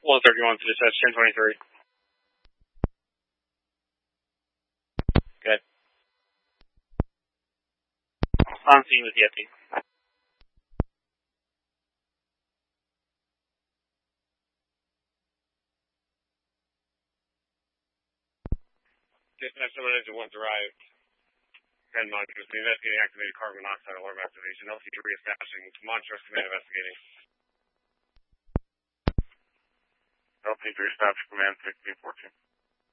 131 to dispatch 1023. Good. On scene with the FD. Dispatch 701 arrived. 10 Montrose, investigating activated carbon monoxide alarm activation. LC3 establishing. Montrose command investigating. LC3 establishing command 1614.